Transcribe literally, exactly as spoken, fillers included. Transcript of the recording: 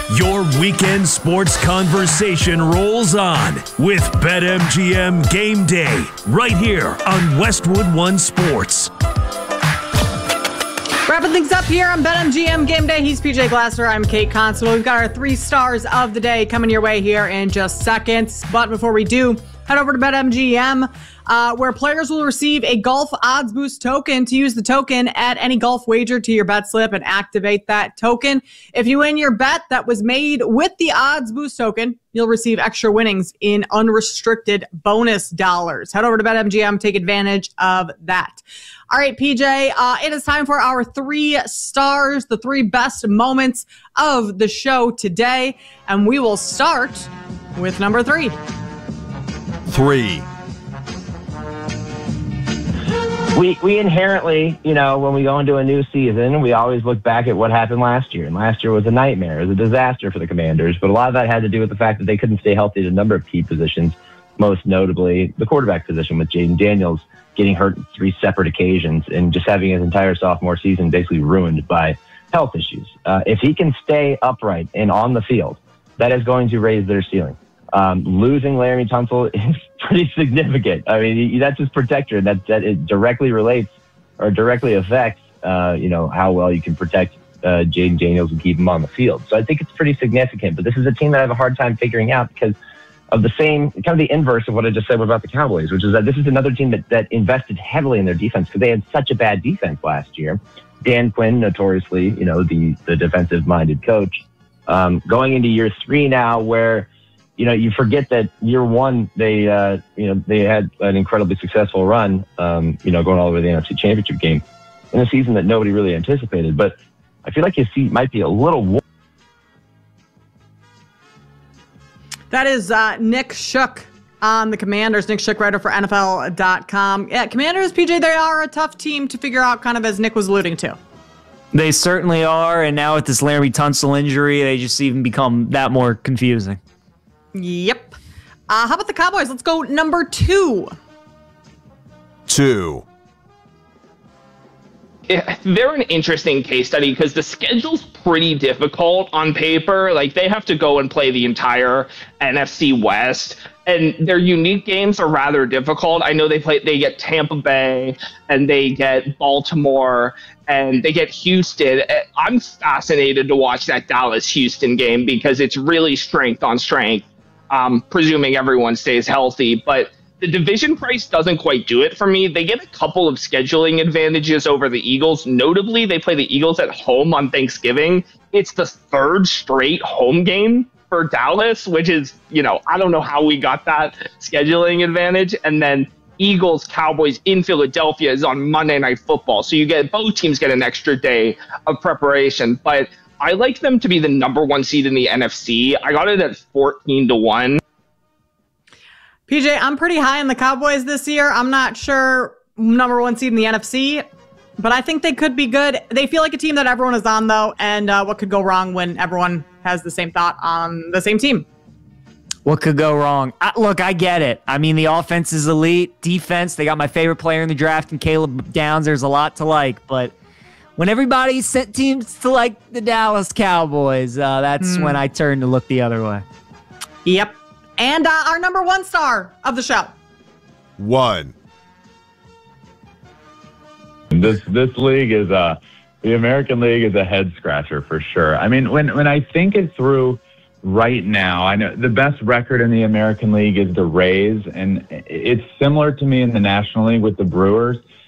Your weekend sports conversation rolls on with BetMGM Game Day right here on Westwood One Sports. Wrapping things up here on BetMGM Game Day. He's P J Glasser. I'm Kate Constable. We've got our three stars of the day coming your way here in just seconds. But before we do, head over to BetMGM, uh, where players will receive a golf odds boost token to use the token at any golf wager to your bet slip and activate that token. If you win your bet that was made with the odds boost token, you'll receive extra winnings in unrestricted bonus dollars. Head over to BetMGM, take advantage of that. All right, P J, uh, it is time for our three stars, the three best moments of the show today. And we will start with number three. Three. We we inherently, you know, when we go into a new season, we always look back at what happened last year. And last year was a nightmare. It was a disaster for the Commanders. But a lot of that had to do with the fact that they couldn't stay healthy at a number of key positions, most notably the quarterback position, with Jaden Daniels getting hurt on three separate occasions and just having his entire sophomore season basically ruined by health issues. Uh, if he can stay upright and on the field, that is going to raise their ceiling. Um, losing Laremy Tunsil is pretty significant. I mean, he, that's his protector. That that it directly relates or directly affects, uh, you know, how well you can protect uh, Jaden Daniels and keep him on the field. So I think it's pretty significant. But this is a team that I have a hard time figuring out because of the same, kind of the inverse of what I just said about the Cowboys, which is that this is another team that, that invested heavily in their defense because they had such a bad defense last year. Dan Quinn, notoriously, you know, the, the defensive-minded coach, um, going into year three now where, you know, you forget that year one, they, uh, you know, they had an incredibly successful run, um, you know, going all the way to the N F C Championship game in a season that nobody really anticipated. But I feel like his seat might be a little warm. That is uh, Nick Shook on the Commanders. Nick Shook, writer for N F L dot com. Yeah, Commanders, P J, they are a tough team to figure out, kind of as Nick was alluding to. They certainly are, and now with this Laremy Tunsil injury, they just even become that more confusing. Yep. Uh, how about the Cowboys? Let's go number two. Two. Yeah, they're an interesting case study because the schedule's pretty difficult on paper. Like, they have to go and play the entire N F C West, and their unique games are rather difficult. I know they play, they get Tampa Bay, and they get Baltimore, and they get Houston. I'm fascinated to watch that Dallas-Houston game because it's really strength on strength, um, presuming everyone stays healthy. But the division price doesn't quite do it for me. They get a couple of scheduling advantages over the Eagles. Notably, they play the Eagles at home on Thanksgiving. It's the third straight home game for Dallas, which is, you know, I don't know how we got that scheduling advantage. And then Eagles, Cowboys in Philadelphia is on Monday Night Football. So you get, both teams get an extra day of preparation. But I like them to be the number one seed in the N F C. I got it at fourteen to one. P J, I'm pretty high on the Cowboys this year. I'm not sure number one seed in the N F C, but I think they could be good. They feel like a team that everyone is on, though, and uh, what could go wrong when everyone has the same thought on the same team? What could go wrong? I, look, I get it. I mean, the offense is elite. Defense, they got my favorite player in the draft, and Caleb Downs. There's a lot to like, but when everybody sent teams to like the Dallas Cowboys, uh, that's mm. when I turn to look the other way. Yep. And uh, our number one star of the show. One. This this league is uh the American League is a head scratcher for sure. I mean, when when I think it through right now, I know the best record in the American League is the Rays, and it's similar to me in the National League with the Brewers.